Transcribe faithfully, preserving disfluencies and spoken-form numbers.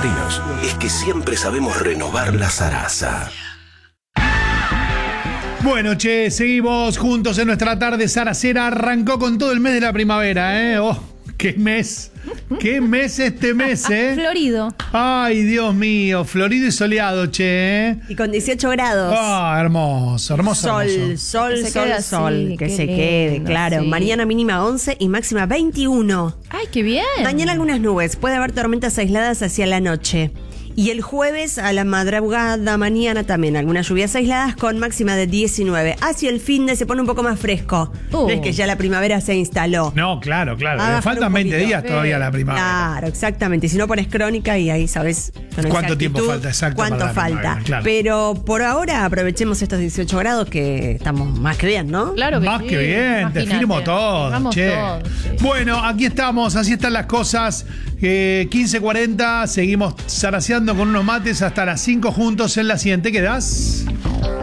sanpetrinos es que siempre sabemos renovar la zaraza. Bueno, che, seguimos juntos en nuestra tarde zaracera. Arrancó con todo el mes de la primavera, ¿eh? ¡Oh, qué mes! ¡Qué mes este mes, eh! Florido. Ay, Dios mío, florido y soleado, che, ¿eh? Y con dieciocho grados. Ah, hermoso, hermoso, Sol, hermoso. sol, Que se sol, quede sol. así, Que qué se quede, lindo, claro. sí. Mañana mínima once y máxima veintiuno. Ay, qué bien. Mañana algunas nubes. Puede haber tormentas aisladas hacia la noche. Y el jueves a la madrugada, mañana también algunas lluvias aisladas con máxima de diecinueve. Hacia el fin de se pone un poco más fresco. Uh. Ves que ya la primavera se instaló. No, claro, claro. Ah, Le faltan un veinte poquito. días todavía a la primavera. Claro, exactamente. Si no pones crónica y ahí sabes con ¿Cuánto tiempo exactitud falta exacto cuánto para la falta. primavera? Claro. Pero por ahora aprovechemos estos dieciocho grados que estamos más que bien, ¿no? Claro que Más sí, que bien, te imagínate. firmo todo, Firmamos che. todo, sí. Bueno, aquí estamos, así están las cosas. Eh, quince cuarenta, seguimos zaraceando con unos mates hasta las cinco juntos en la siguiente. ¿Quedás?